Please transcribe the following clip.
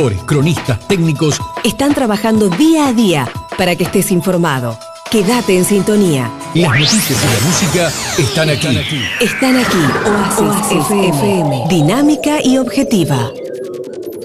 Cronistas, técnicos están trabajando día a día para que estés informado. Quédate en sintonía. Las noticias y la música están aquí. Están aquí. Oasis FM. Dinámica y objetiva.